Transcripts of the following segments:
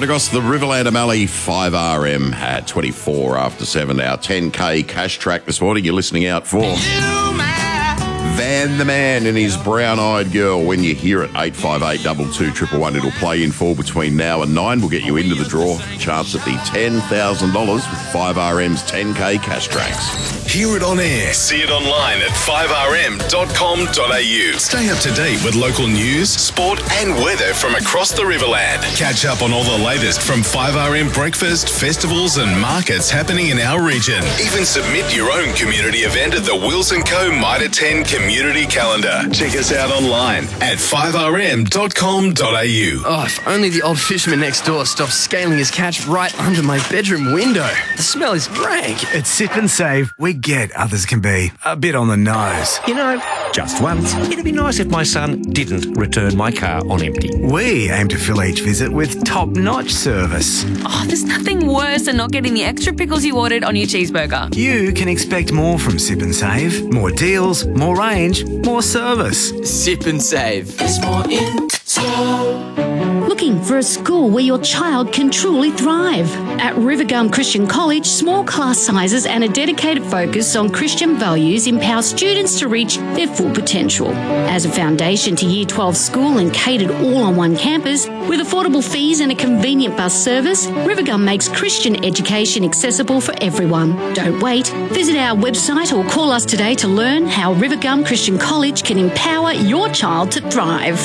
across the Riverland Mallee 5RM at 24 after 7. Our 10K cash track this morning you're listening out for. Van the Man and his Brown-Eyed Girl. When you hear it, 858 22 111. It'll play in full between now and 9. We'll get you into the draw. Chance at the $10,000 with 5RM's 10K cash tracks. Hear it on air. See it online at 5rm.com.au. Stay up to date with local news, sport and weather from across the Riverland. Catch up on all the latest from 5RM breakfast, festivals and markets happening in our region. Even submit your own community event at the Wilson Co Mitre 10 Community Calendar. Check us out online at 5rm.com.au. Oh, if only the old fisherman next door stopped scaling his catch right under my bedroom window. The smell is rank. At Sip and Save, we get others can be a bit on the nose. You know, just once, it'd be nice if my son didn't return my car on empty. We aim to fill each visit with top-notch service. Oh, there's nothing worse than not getting the extra pickles you ordered on your cheeseburger. You can expect more from Sip and Save. More deals, more range, more service. Sip and Save. There's more in store. Looking for a school where your child can truly thrive? At Rivergum Christian College, small class sizes and a dedicated focus on Christian values empower students to reach their full potential. As a foundation to Year 12 school and catered all on one campus, with affordable fees and a convenient bus service, Rivergum makes Christian education accessible for everyone. Don't wait. Visit our website or call us today to learn how Rivergum Christian College can empower your child to thrive.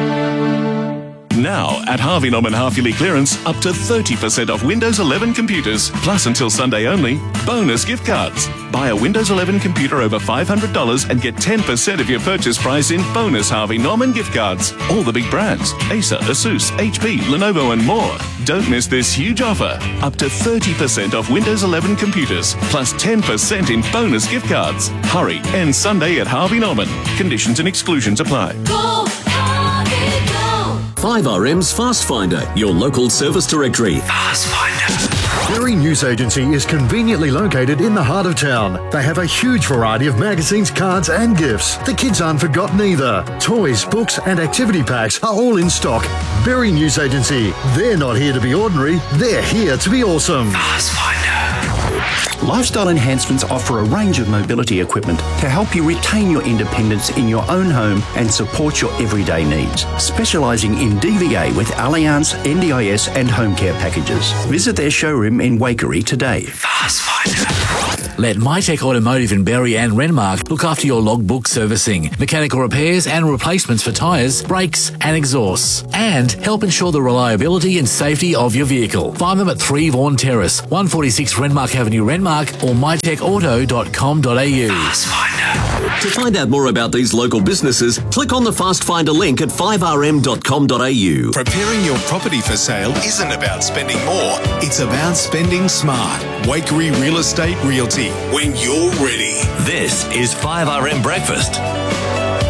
Now, at Harvey Norman half-yearly clearance, up to 30% off Windows 11 computers. Plus, until Sunday only, bonus gift cards. Buy a Windows 11 computer over $500 and get 10% of your purchase price in bonus Harvey Norman gift cards. All the big brands, Acer, Asus, HP, Lenovo and more. Don't miss this huge offer. Up to 30% off Windows 11 computers, plus 10% in bonus gift cards. Hurry, ends Sunday at Harvey Norman. Conditions and exclusions apply. Go, Harvey, go. 5RM's Fast Finder, your local service directory. Fast Finder. Berry News Agency is conveniently located in the heart of town. They have a huge variety of magazines, cards and gifts. The kids aren't forgotten either. Toys, books and activity packs are all in stock. Berry News Agency. They're not here to be ordinary. They're here to be awesome. Fast Finder. Lifestyle Enhancements offer a range of mobility equipment to help you retain your independence in your own home and support your everyday needs. Specialising in DVA with Allianz, NDIS and home care packages. Visit their showroom in Waikerie today. Fast Finder. Let MyTech Automotive in Berry and Renmark look after your logbook servicing, mechanical repairs and replacements for tyres, brakes and exhausts, and help ensure the reliability and safety of your vehicle. Find them at 3 Vaughan Terrace, 146 Renmark Avenue, Renmark, or mytechauto.com.au. Fast Finder. To find out more about these local businesses, click on the Fast Finder link at 5rm.com.au. Preparing your property for sale isn't about spending more, it's about spending smart. Waikerie Real Estate Realty, when you're ready. This is 5RM Breakfast.